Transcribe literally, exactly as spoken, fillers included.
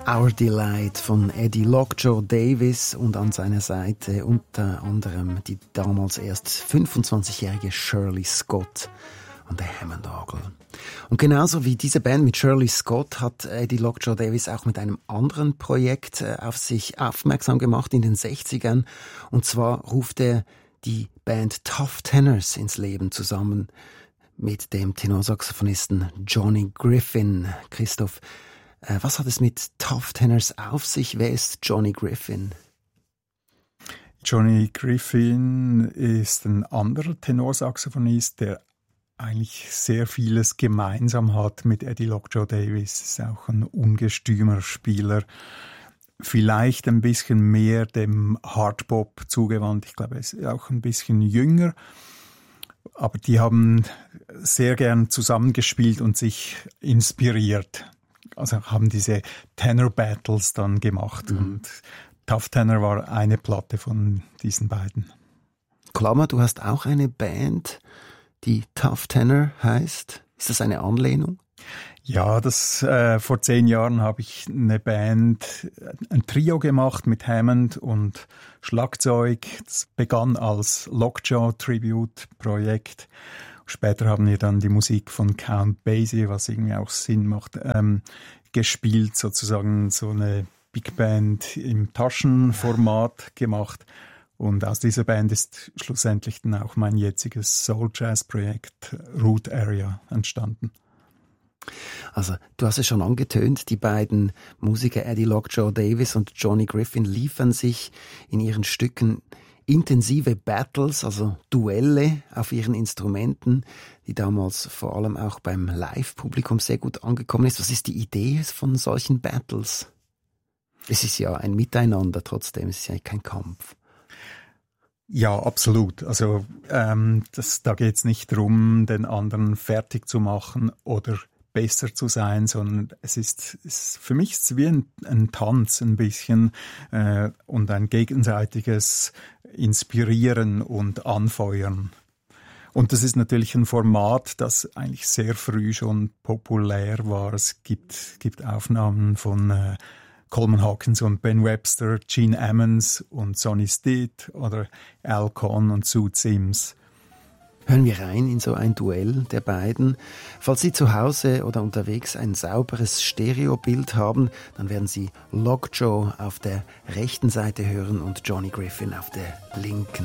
Our Delight von Eddie Lockjaw Davis und an seiner Seite unter anderem die damals erst fünfundzwanzigjährige Shirley Scott an der Hammond-Orgel. Und genauso wie diese Band mit Shirley Scott hat Eddie Lockjaw Davis auch mit einem anderen Projekt auf sich aufmerksam gemacht in den sechzigern. Und zwar ruft er die Band Tough Tenors ins Leben zusammen mit dem Tenorsaxophonisten Johnny Griffin. Christoph, was hat es mit Tough Tenors auf sich? Wer ist Johnny Griffin? Johnny Griffin ist ein anderer Tenorsaxophonist, der eigentlich sehr vieles gemeinsam hat mit Eddie Lockjaw Davis. Ist auch ein ungestümer Spieler, vielleicht ein bisschen mehr dem Hardbop zugewandt. Ich glaube, er ist auch ein bisschen jünger. Aber die haben sehr gern zusammengespielt und sich inspiriert. Also haben diese Tenor Battles dann gemacht. Mhm. Und Tough Tenor war eine Platte von diesen beiden. Klammer, du hast auch eine Band, die Tough Tenor heißt. Ist das eine Anlehnung? Ja, das äh, vor zehn Jahren habe ich eine Band, ein Trio gemacht mit Hammond und Schlagzeug. Das begann als Lockjaw-Tribute-Projekt. Später haben wir dann die Musik von Count Basie, was irgendwie auch Sinn macht, ähm, gespielt, sozusagen so eine Big Band im Taschenformat gemacht. Und aus dieser Band ist schlussendlich dann auch mein jetziges Soul-Jazz-Projekt Root Area entstanden. Also, du hast es schon angetönt, die beiden Musiker Eddie Lockjaw Davis und Johnny Griffin liefern sich in ihren Stücken intensive Battles, also Duelle auf ihren Instrumenten, die damals vor allem auch beim Live-Publikum sehr gut angekommen ist. Was ist die Idee von solchen Battles? Es ist ja ein Miteinander trotzdem, es ist ja kein Kampf. Ja, absolut. Also ähm, das, da geht es nicht darum, den anderen fertig zu machen oder besser zu sein, sondern es ist, es, für mich ist es wie ein, ein Tanz ein bisschen äh, und ein gegenseitiges Inspirieren und Anfeuern. Und das ist natürlich ein Format, das eigentlich sehr früh schon populär war. Es gibt, gibt Aufnahmen von äh, Coleman Hawkins und Ben Webster, Gene Ammons und Sonny Stitt oder Al Cohn und Sue Sims. Hören wir rein in so ein Duell der beiden. Falls Sie zu Hause oder unterwegs ein sauberes Stereobild haben, dann werden Sie Lockjaw auf der rechten Seite hören und Johnny Griffin auf der linken.